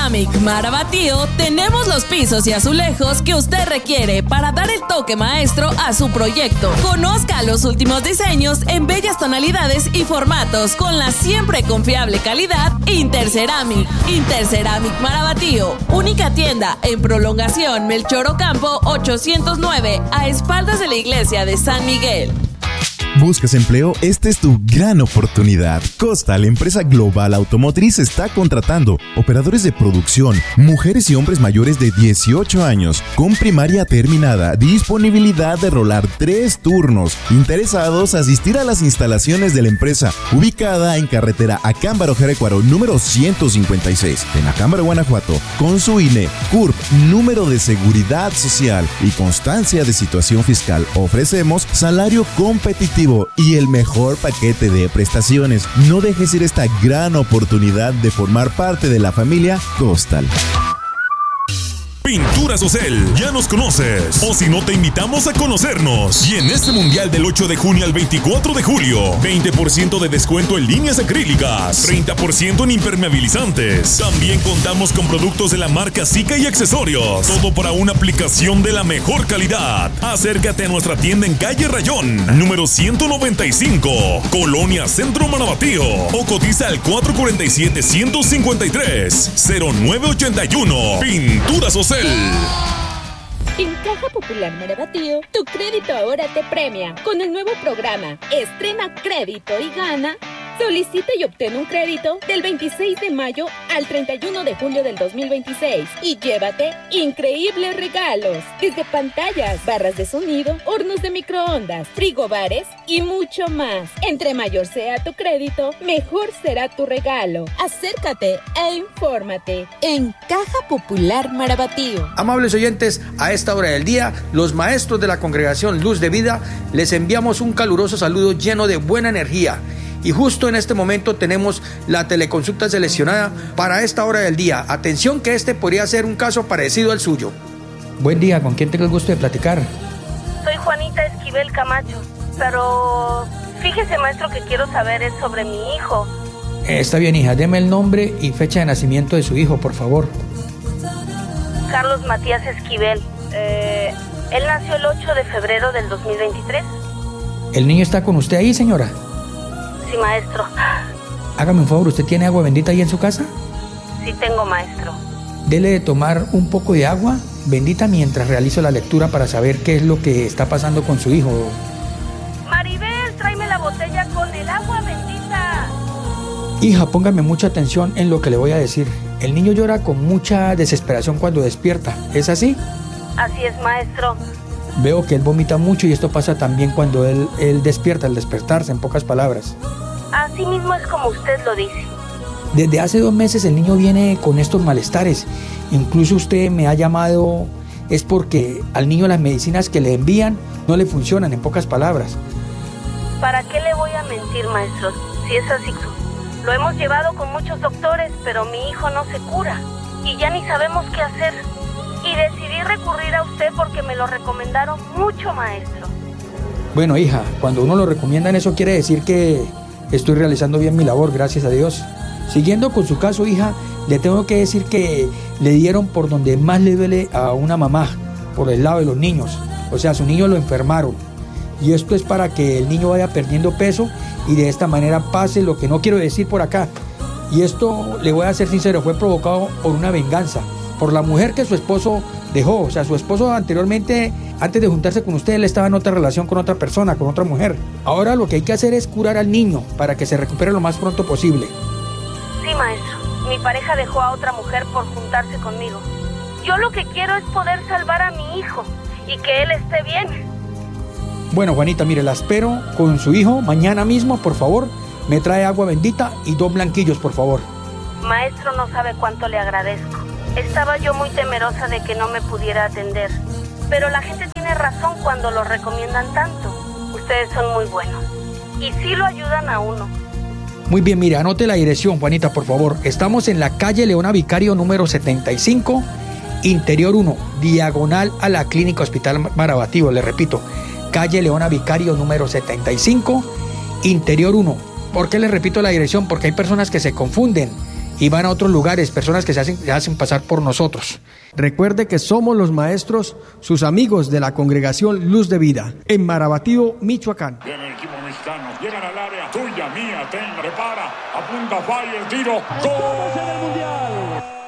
Ceramic Marabatío tenemos los pisos y azulejos que usted requiere para dar el toque maestro a su proyecto. Conozca los últimos diseños en bellas tonalidades y formatos con la siempre confiable calidad Interceramic. Interceramic Marabatío, única tienda en Prolongación Melchor Ocampo 809, a espaldas de la iglesia de San Miguel. ¿Buscas empleo? Esta es tu gran oportunidad. Costa, la empresa global automotriz, está contratando operadores de producción, mujeres y hombres mayores de 18 años, con primaria terminada, disponibilidad de rolar 3 turnos. Interesados, asistir a las instalaciones de la empresa, ubicada en carretera Acámbaro Jerecuaro, número 156, en Acámbaro, Guanajuato, con su INE, CURP, número de seguridad social y constancia de situación fiscal. Ofrecemos salario competitivo y el mejor paquete de prestaciones. No dejes ir esta gran oportunidad de formar parte de la familia Costal. Pinturas Ocel, ya nos conoces, o si no te invitamos a conocernos. Y en este mundial del 8 de junio al 24 de julio, 20% de descuento en líneas acrílicas, 30% en impermeabilizantes. También contamos con productos de la marca Zika y accesorios, todo para una aplicación de la mejor calidad. Acércate a nuestra tienda en calle Rayón, número 195, Colonia Centro Marabatío, o cotiza al 447-153-0981. Pinturas Ocel. En Caja Popular Marabatío, tu crédito ahora te premia. Con el nuevo programa Estrena Crédito y Gana, solicita y obtén un crédito del 26 de mayo al 31 de julio del 2026 y llévate increíbles regalos, desde pantallas, barras de sonido, hornos de microondas, frigobares y mucho más. Entre mayor sea tu crédito, mejor será tu regalo. Acércate e infórmate en Caja Popular Marabatío. Amables oyentes, a esta hora del día, los maestros de la Congregación Luz de Vida les enviamos un caluroso saludo lleno de buena energía. Y justo en este momento tenemos la teleconsulta seleccionada para esta hora del día. Atención, que este podría ser un caso parecido al suyo. Buen día, ¿con quién tengo el gusto de platicar? Soy Juanita Esquivel Camacho, pero fíjese, maestro, que quiero saber es sobre mi hijo. Está bien, hija, deme el nombre y fecha de nacimiento de su hijo, por favor. Carlos Matías Esquivel. Él nació el 8 de febrero del 2023. ¿El niño está con usted ahí, señora? Sí, maestro. Hágame un favor, ¿usted tiene agua bendita ahí en su casa? Sí tengo, maestro. Dele de tomar un poco de agua bendita mientras realizo la lectura para saber qué es lo que está pasando con su hijo. Maribel, tráeme la botella con el agua bendita. Hija, póngame mucha atención en lo que le voy a decir. El niño llora con mucha desesperación cuando despierta, ¿es así? Así es, maestro. Veo que él vomita mucho y esto pasa también cuando él despierta, al despertarse, en pocas palabras. Así mismo es como usted lo dice. Desde hace 2 meses el niño viene con estos malestares. Incluso usted me ha llamado, es porque al niño las medicinas que le envían no le funcionan, en pocas palabras. ¿Para qué le voy a mentir, maestro? Si es así, lo hemos llevado con muchos doctores, pero mi hijo no se cura y ya ni sabemos qué hacer. Y decidí recurrir a usted porque me lo recomendaron mucho, maestro. Bueno, hija, cuando uno lo recomiendan, eso quiere decir que estoy realizando bien mi labor, gracias a Dios. Siguiendo con su caso, hija, le tengo que decir que le dieron por donde más le duele a una mamá, por el lado de los niños. O sea, a su niño lo enfermaron. Y esto es para que el niño vaya perdiendo peso y de esta manera pase lo que no quiero decir por acá. Y esto, le voy a ser sincero, fue provocado por una venganza, por la mujer que su esposo dejó. O sea, su esposo anteriormente, antes de juntarse con usted, él estaba en otra relación con otra persona, con otra mujer. Ahora lo que hay que hacer es curar al niño para que se recupere lo más pronto posible. Sí, maestro. Mi pareja dejó a otra mujer por juntarse conmigo. Yo lo que quiero es poder salvar a mi hijo y que él esté bien. Bueno, Juanita, mire, la espero con su hijo mañana mismo, por favor. Me trae agua bendita y 2 blanquillos, por favor. Maestro, no sabe cuánto le agradezco. Estaba yo muy temerosa de que no me pudiera atender, pero la gente tiene razón cuando lo recomiendan tanto. Ustedes son muy buenos y sí lo ayudan a uno. Muy bien, mire, anote la dirección, Juanita, por favor. Estamos en la calle Leona Vicario número 75, Interior 1, diagonal a la Clínica Hospital Marabatío. Le repito, calle Leona Vicario número 75, Interior 1. ¿Por qué le repito la dirección? Porque hay personas que se confunden y van a otros lugares, personas que se hacen pasar por nosotros. Recuerde que somos los maestros, sus amigos de la congregación Luz de Vida, en Marabatío, Michoacán. Viene el equipo mexicano, llegan al área, tuya, mía, prepara, apunta, falla, el tiro, ¡gol!